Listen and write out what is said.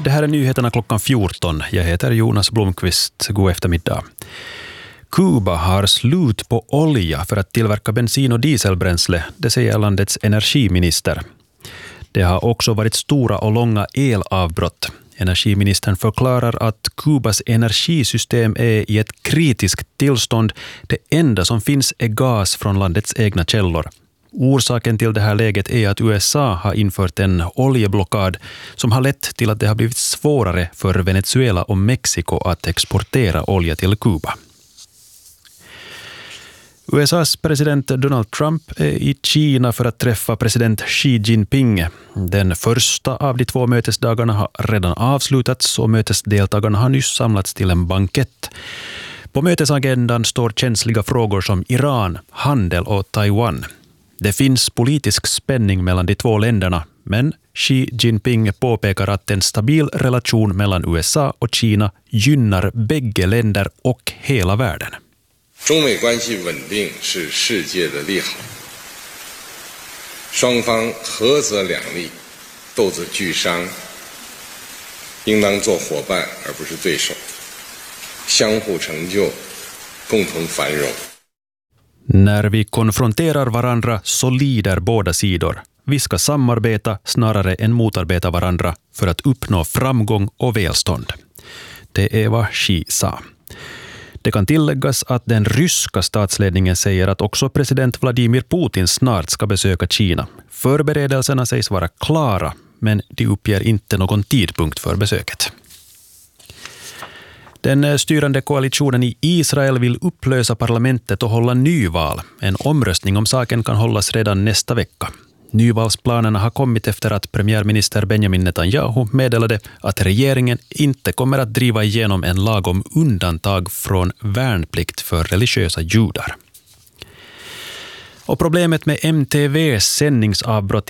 Det här är nyheterna klockan 14. Jag heter Jonas Blomqvist. God eftermiddag. Kuba har slut på olja för att tillverka bensin- och dieselbränsle, det säger landets energiminister. Det har också varit stora och långa elavbrott. Energiministern förklarar att Kubas energisystem är i ett kritiskt tillstånd. Det enda som finns är gas från landets egna källor. Orsaken till det här läget är att USA har infört en oljeblockad som har lett till att det har blivit svårare för Venezuela och Mexiko att exportera olja till Kuba. USAs president Donald Trump är i Kina för att träffa president Xi Jinping. Den första av de 2 mötesdagarna har redan avslutats och mötesdeltagarna har nyss samlats till en bankett. På mötesagendan står känsliga frågor som Iran, handel och Taiwan. Det finns politisk spänning mellan de 2 länderna, men Xi Jinping påpekar att en stabil relation mellan USA och Kina gynnar bägge länder och hela världen. 中美关系稳定是世界的利好，双方合则两利，斗则俱伤，应当做伙伴而不是对手，相互成就，共同繁荣。 När vi konfronterar varandra så lider båda sidor. Vi ska samarbeta snarare än motarbeta varandra för att uppnå framgång och välstånd. Det är vad Xi sa. Det kan tilläggas att den ryska statsledningen säger att också president Vladimir Putin snart ska besöka Kina. Förberedelserna sägs vara klara, men de uppger inte någon tidpunkt för besöket. Den styrande koalitionen i Israel vill upplösa parlamentet och hålla nyval. En omröstning om saken kan hållas redan nästa vecka. Nyvalsplanerna har kommit efter att premiärminister Benjamin Netanyahu meddelade att regeringen inte kommer att driva igenom en lag om undantag från värnplikt för religiösa judar. Och problemet med MTV:s sändningsavbrott